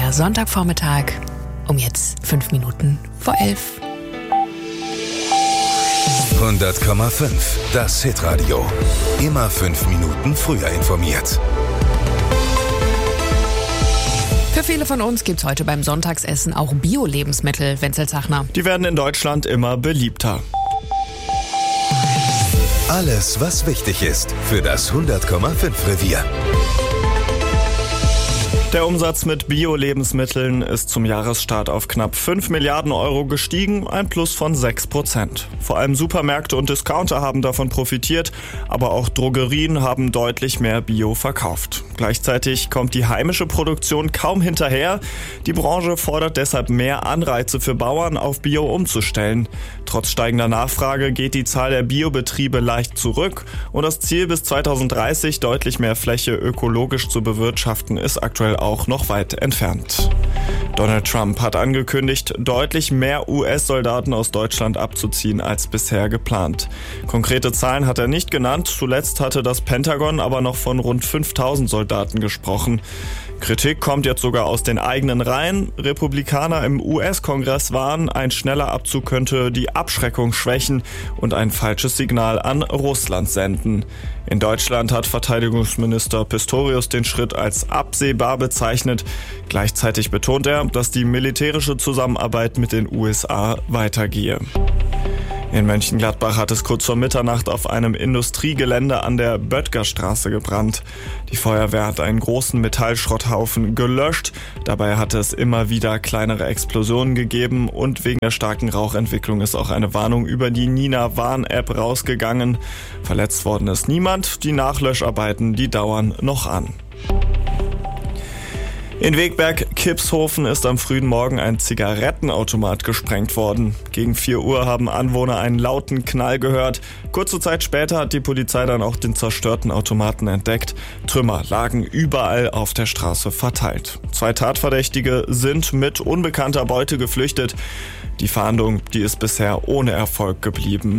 der Sonntagvormittag um jetzt 5 Minuten vor 11. 100,5. Das Hitradio. Immer 5 Minuten früher informiert. Für viele von uns gibt's heute beim Sonntagsessen auch Bio-Lebensmittel, Wenzel Zachner. Die werden in Deutschland immer beliebter. Alles, was wichtig ist für das 100,5 Revier. Der Umsatz mit Bio-Lebensmitteln ist zum Jahresstart auf knapp 5 Milliarden Euro gestiegen, ein Plus von 6%. Vor allem Supermärkte und Discounter haben davon profitiert, aber auch Drogerien haben deutlich mehr Bio verkauft. Gleichzeitig kommt die heimische Produktion kaum hinterher. Die Branche fordert deshalb mehr Anreize für Bauern, auf Bio umzustellen. Trotz steigender Nachfrage geht die Zahl der Biobetriebe leicht zurück und das Ziel, bis 2030 deutlich mehr Fläche ökologisch zu bewirtschaften, ist aktuell auch noch weit entfernt. Donald Trump hat angekündigt, deutlich mehr US-Soldaten aus Deutschland abzuziehen als bisher geplant. Konkrete Zahlen hat er nicht genannt, zuletzt hatte das Pentagon aber noch von rund 5000 Soldaten gesprochen. Kritik kommt jetzt sogar aus den eigenen Reihen. Republikaner im US-Kongress warnen, ein schneller Abzug könnte die Abschreckung schwächen und ein falsches Signal an Russland senden. In Deutschland hat Verteidigungsminister Pistorius den Schritt als absehbar bezeichnet. Gleichzeitig betont er, dass die militärische Zusammenarbeit mit den USA weitergehe. In Mönchengladbach hat es kurz vor Mitternacht auf einem Industriegelände an der Böttgerstraße gebrannt. Die Feuerwehr hat einen großen Metallschrotthaufen gelöscht. Dabei hatte es immer wieder kleinere Explosionen gegeben und wegen der starken Rauchentwicklung ist auch eine Warnung über die Nina-Warn-App rausgegangen. Verletzt worden ist niemand. Die Nachlöscharbeiten, die dauern noch an. In Wegberg-Kipshofen ist am frühen Morgen ein Zigarettenautomat gesprengt worden. Gegen 4 Uhr haben Anwohner einen lauten Knall gehört. Kurze Zeit später hat die Polizei dann auch den zerstörten Automaten entdeckt. Trümmer lagen überall auf der Straße verteilt. 2 Tatverdächtige sind mit unbekannter Beute geflüchtet. Die Fahndung, die ist bisher ohne Erfolg geblieben.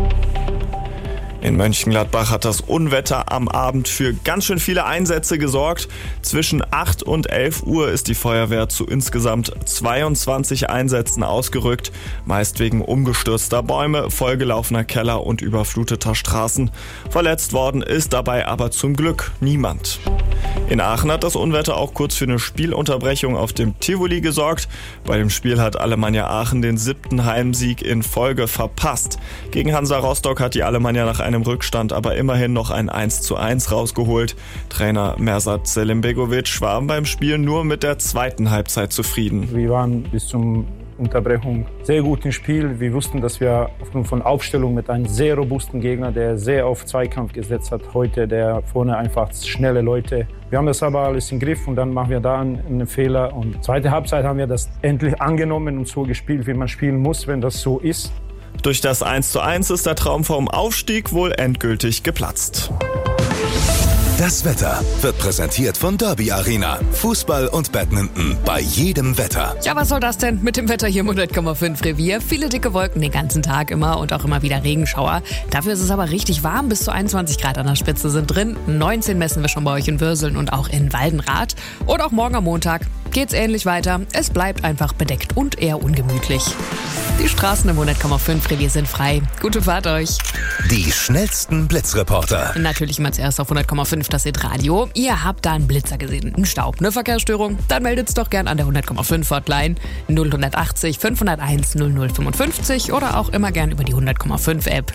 In Mönchengladbach hat das Unwetter am Abend für ganz schön viele Einsätze gesorgt. Zwischen 8 und 11 Uhr ist die Feuerwehr zu insgesamt 22 Einsätzen ausgerückt, meist wegen umgestürzter Bäume, vollgelaufener Keller und überfluteter Straßen. Verletzt worden ist dabei aber zum Glück niemand. In Aachen hat das Unwetter auch kurz für eine Spielunterbrechung auf dem Tivoli gesorgt. Bei dem Spiel hat Alemannia Aachen den 7. Heimsieg in Folge verpasst. Gegen Hansa Rostock hat die Alemannia nach einem Rückstand aber immerhin noch ein 1:1 rausgeholt. Trainer Mersat Selimbegovic war beim Spiel nur mit der zweiten Halbzeit zufrieden. Wir waren bis zum Unterbrechung sehr gut im Spiel. Wir wussten, dass wir aufgrund von Aufstellung mit einem sehr robusten Gegner, der sehr auf Zweikampf gesetzt hat, heute, der vorne einfach schnelle Leute. Wir haben das aber alles im Griff und dann machen wir da einen Fehler. Und zweite Halbzeit haben wir das endlich angenommen und so gespielt, wie man spielen muss, wenn das so ist. Durch das 1:1 ist der Traum vom Aufstieg wohl endgültig geplatzt. Das Wetter wird präsentiert von Derby Arena. Fußball und Badminton bei jedem Wetter. Ja, was soll das denn mit dem Wetter hier im 100,5 Revier? Viele dicke Wolken den ganzen Tag immer und auch immer wieder Regenschauer. Dafür ist es aber richtig warm, bis zu 21 Grad an der Spitze sind drin. 19 messen wir schon bei euch in Würseln und auch in Waldenrath. Und auch morgen am Montag geht's ähnlich weiter. Es bleibt einfach bedeckt und eher ungemütlich. Die Straßen im 100,5 Revier sind frei. Gute Fahrt euch. Die schnellsten Blitzreporter. Natürlich immer zuerst auf 100,5 das Hitradio. Ihr habt da einen Blitzer gesehen, einen Staub, eine Verkehrsstörung? Dann meldet's doch gern an der 100,5 Hotline 0180 501 0055 oder auch immer gern über die 100,5 App.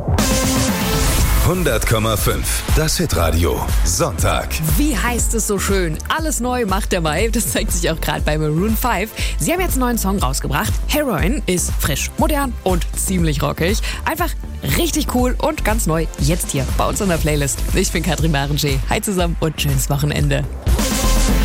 100,5. Das Hitradio. Sonntag. Wie heißt es so schön? Alles neu macht der Mai. Das zeigt sich auch gerade bei Maroon 5. Sie haben jetzt einen neuen Song rausgebracht. Heroin ist frisch, modern und ziemlich rockig. Einfach richtig cool und ganz neu. Jetzt hier bei uns in der Playlist. Ich bin Katrin Barenschee. Hi zusammen und schönes Wochenende.